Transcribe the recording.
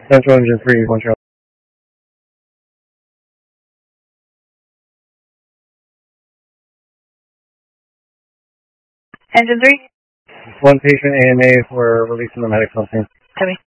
Central Engine 3, one trail. Engine 3? One patient AMA for releasing the medics on scene. Copy.